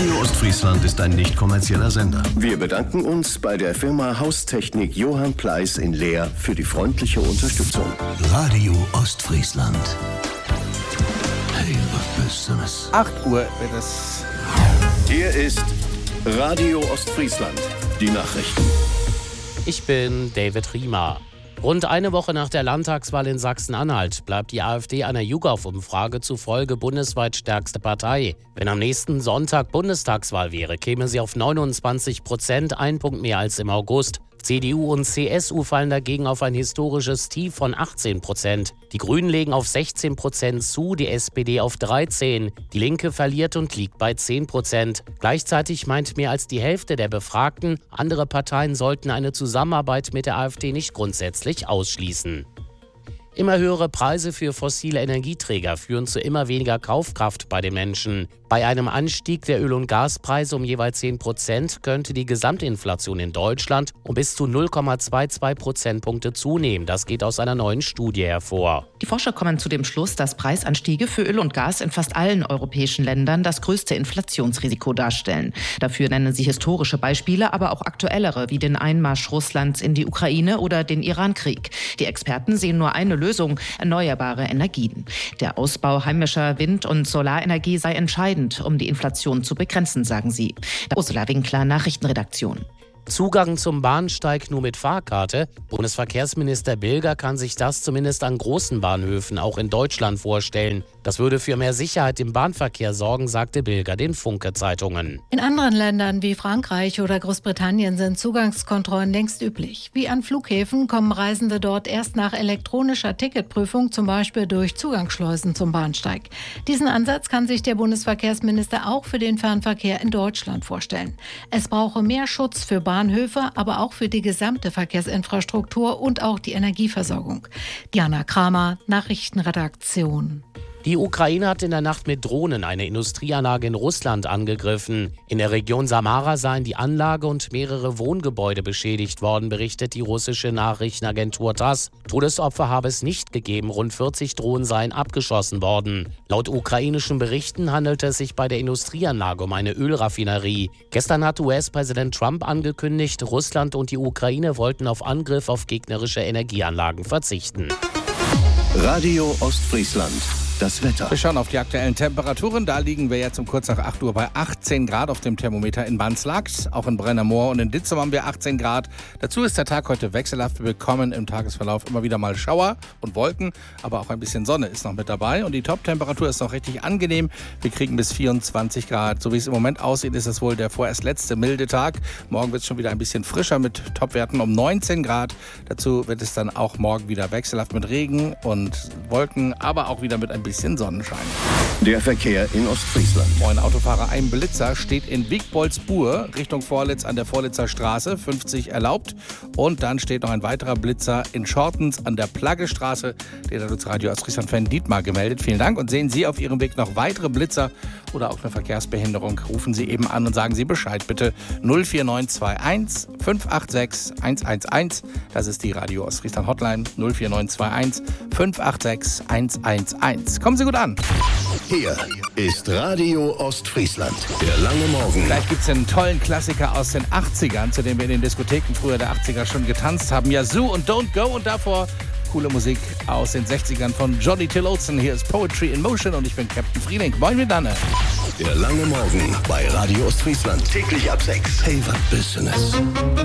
Radio Ostfriesland ist ein nicht kommerzieller Sender. Wir bedanken uns bei der Firma Haustechnik Johann Pleiss in Leer für die freundliche Unterstützung. Radio Ostfriesland. Hey, was bist du das? 8 Uhr wird es. Hier ist Radio Ostfriesland, die Nachrichten. Ich bin David Riemer. Rund eine Woche nach der Landtagswahl in Sachsen-Anhalt bleibt die AfD einer YouGov-Umfrage zufolge bundesweit stärkste Partei. Wenn am nächsten Sonntag Bundestagswahl wäre, käme sie auf 29%, 1 Punkt mehr als im August. CDU und CSU fallen dagegen auf ein historisches Tief von 18%. Die Grünen legen auf 16% zu, die SPD auf 13%. Die Linke verliert und liegt bei 10%. Gleichzeitig meint mehr als die Hälfte der Befragten, andere Parteien sollten eine Zusammenarbeit mit der AfD nicht grundsätzlich ausschließen. Immer höhere Preise für fossile Energieträger führen zu immer weniger Kaufkraft bei den Menschen. Bei einem Anstieg der Öl- und Gaspreise um jeweils 10% könnte die Gesamtinflation in Deutschland um bis zu 0,22 Prozentpunkte zunehmen. Das geht aus einer neuen Studie hervor. Die Forscher kommen zu dem Schluss, dass Preisanstiege für Öl und Gas in fast allen europäischen Ländern das größte Inflationsrisiko darstellen. Dafür nennen sie historische Beispiele, aber auch aktuellere, wie den Einmarsch Russlands in die Ukraine oder den Irankrieg. Die Experten sehen nur eine Lösung: erneuerbare Energien. Der Ausbau heimischer Wind- und Solarenergie sei entscheidend, um die Inflation zu begrenzen, sagen sie. Ursula Winkler, Nachrichtenredaktion. Zugang zum Bahnsteig nur mit Fahrkarte? Bundesverkehrsminister Bilger kann sich das zumindest an großen Bahnhöfen auch in Deutschland vorstellen. Das würde für mehr Sicherheit im Bahnverkehr sorgen, sagte Bilger den Funke-Zeitungen. In anderen Ländern wie Frankreich oder Großbritannien sind Zugangskontrollen längst üblich. Wie an Flughäfen kommen Reisende dort erst nach elektronischer Ticketprüfung, zum Beispiel durch Zugangsschleusen zum Bahnsteig. Diesen Ansatz kann sich der Bundesverkehrsminister auch für den Fernverkehr in Deutschland vorstellen. Es brauche mehr Schutz für Bahnhöfe, aber auch für die gesamte Verkehrsinfrastruktur und auch die Energieversorgung. Diana Kramer, Nachrichtenredaktion. Die Ukraine hat in der Nacht mit Drohnen eine Industrieanlage in Russland angegriffen. In der Region Samara seien die Anlage und mehrere Wohngebäude beschädigt worden, berichtet die russische Nachrichtenagentur TASS. Todesopfer habe es nicht gegeben, rund 40 Drohnen seien abgeschossen worden. Laut ukrainischen Berichten handelte es sich bei der Industrieanlage um eine Ölraffinerie. Gestern hat US-Präsident Trump angekündigt, Russland und die Ukraine wollten auf Angriff auf gegnerische Energieanlagen verzichten. Radio Ostfriesland. Das Wetter. Wir schauen auf die aktuellen Temperaturen. Da liegen wir jetzt um kurz nach 8 Uhr bei 18 Grad auf dem Thermometer in Banslax. Auch in Brennermoor und in Ditzum haben wir 18 Grad. Dazu ist der Tag heute wechselhaft. Wir bekommen im Tagesverlauf immer wieder mal Schauer und Wolken, aber auch ein bisschen Sonne ist noch mit dabei. Und die Top-Temperatur ist noch richtig angenehm. Wir kriegen bis 24 Grad. So wie es im Moment aussieht, ist es wohl der vorerst letzte milde Tag. Morgen wird es schon wieder ein bisschen frischer mit Topwerten um 19 Grad. Dazu wird es dann auch morgen wieder wechselhaft mit Regen und Wolken, aber auch wieder mit ein bisschen Sonnenschein. Der Verkehr in Ostfriesland. Moin Autofahrer, ein Blitzer steht in Wiegboldsbuhr Richtung Vorlitz an der Vorlitzer Straße, 50 erlaubt. Und dann steht noch ein weiterer Blitzer in Schortens an der Plaggestraße. Den hat uns Radio Ostfriesland-Fan Dietmar gemeldet. Vielen Dank. Und sehen Sie auf Ihrem Weg noch weitere Blitzer oder auch eine Verkehrsbehinderung, rufen Sie eben an und sagen Sie Bescheid bitte. 04921 586 111. Das ist die Radio Ostfriesland Hotline. 04921 586 111. Kommen Sie gut an. Hier ist Radio Ostfriesland. Der lange Morgen. Vielleicht gibt es einen tollen Klassiker aus den 80ern, zu dem wir in den Diskotheken früher der 80er schon getanzt haben. Yazoo und Don't Go und davor coole Musik aus den 60ern von Johnny Tillotson. Hier ist Poetry in Motion und ich bin Captain Frieling. Moin miteinander. Der lange Morgen bei Radio Ostfriesland. Täglich ab 6. Hey, was bist du das?